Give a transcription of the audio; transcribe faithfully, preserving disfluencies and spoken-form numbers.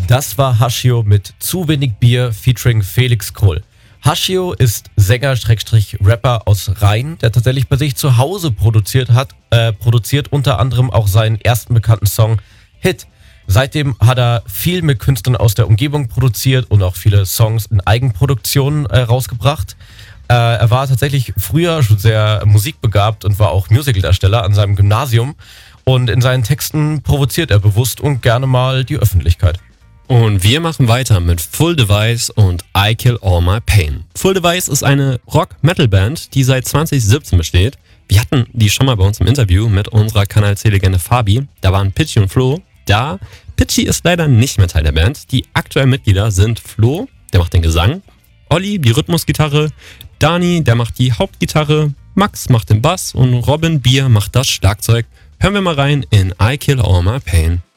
Das war Hashio mit Zu wenig Bier featuring Felix Krull. Hashio ist Sänger-Rapper aus Rhein, der tatsächlich bei sich zu Hause produziert hat, äh, produziert unter anderem auch seinen ersten bekannten Song Hit. Seitdem hat er viel mit Künstlern aus der Umgebung produziert und auch viele Songs in Eigenproduktion äh, rausgebracht. Äh, er war tatsächlich früher schon sehr musikbegabt und war auch Musicaldarsteller an seinem Gymnasium. Und in seinen Texten provoziert er bewusst und gerne mal die Öffentlichkeit. Und wir machen weiter mit Full Device und I Kill All My Pain. Full Device ist eine Rock-Metal-Band, die seit zwanzig siebzehn besteht. Wir hatten die schon mal bei uns im Interview mit unserer Kanal C-Legende Fabi. Da waren Pitchy und Flo da. Pitchy ist leider nicht mehr Teil der Band. Die aktuellen Mitglieder sind Flo, der macht den Gesang, Olli die Rhythmusgitarre, Dani, der macht die Hauptgitarre, Max macht den Bass und Robin Bier macht das Schlagzeug. Hören wir mal rein in I Kill All My Pain.